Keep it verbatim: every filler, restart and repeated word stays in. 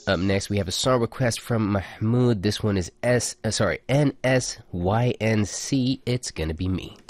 Up next, we have a song request from Mahmoud. This one is S, uh, sorry, N S Y N C. It's Gonna Be Me.